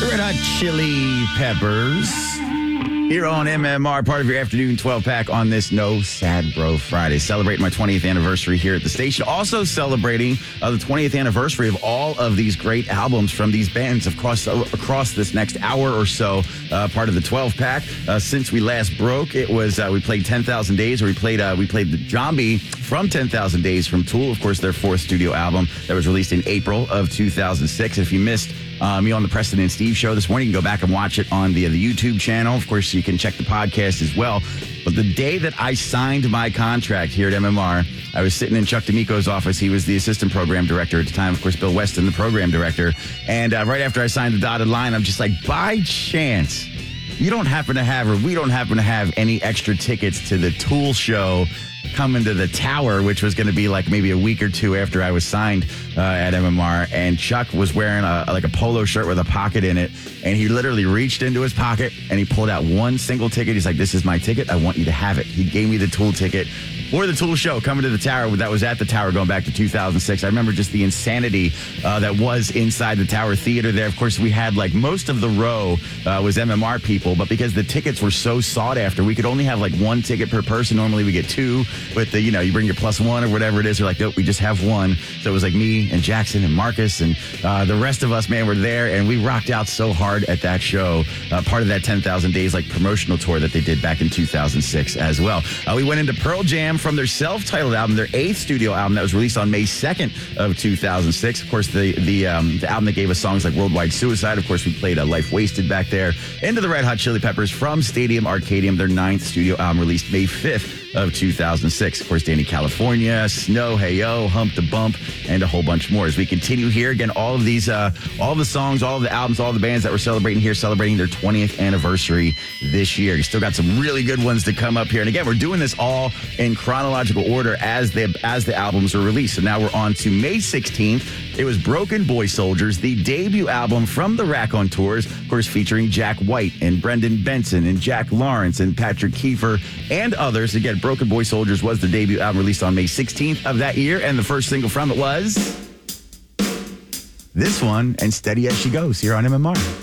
Red Hot Chili Peppers here on MMR, part of your afternoon 12-pack on this No Sad Bro Friday. Celebrating my 20th anniversary here at the station. Also celebrating the 20th anniversary of all of these great albums from these bands across this next hour or so. Part of the 12-pack. Since we last broke, it was we played 10,000 Days, or we played the Zombie from 10,000 Days from Tool, of course, their fourth studio album that was released in April of 2006. If you missed me on the Preston and Steve show this morning, you can go back and watch it on the YouTube channel. Of course, you can check the podcast as well. But the day that I signed my contract here at MMR, I was sitting in Chuck D'Amico's office. He was the assistant program director at the time. Of course, Bill Weston, the program director. And right after I signed the dotted line, I'm just like, by chance, we don't happen to have any extra tickets to the Tool show coming to the Tower, which was going to be like maybe a week or two after I was signed at MMR. And Chuck was wearing a polo shirt with a pocket in it. And he literally reached into his pocket and he pulled out one single ticket. He's like, "This is my ticket. I want you to have it." He gave me the Tool ticket for the Tool show coming to the Tower. That was at the Tower going back to 2006. I remember just the insanity that was inside the Tower Theater there. Of course, we had like most of the row was MMR people, but because the tickets were so sought after, we could only have like one ticket per person. Normally we get two, but you bring your plus one or whatever it is. We're like, nope, we just have one. So it was like me and Jackson and Marcus and the rest of us, man, were there, and we rocked out so hard at that show. Part of that 10,000 Days like promotional tour that they did back in 2006 as well. We went into Pearl Jam from their self-titled album, their 8th studio album that was released on May 2nd of 2006. Of course, the album that gave us songs like Worldwide Suicide. Of course, we played Life Wasted back there. Into the Red Hot Chili Peppers from Stadium Arcadium, their 9th studio album released May 5th of 2006. Of course, Danny California, Snow, Hey Yo, Hump the Bump, and a whole bunch more. As we continue here, again, all of these, all the songs, all of the albums, all the bands that we're celebrating here, celebrating their 20th anniversary this year. You still got some really good ones to come up here. And again, we're doing this all in chronological order as the albums are released. So now we're on to May 16th. It was Broken Boy Soldiers, the debut album from the Raconteurs, of course, featuring Jack White and Brendan Benson and Jack Lawrence and Patrick Kiefer and others. Again, Broken Boy Soldiers was the debut album released on May 16th of that year, and the first single from it was this one, and Steady As She Goes, here on MMR.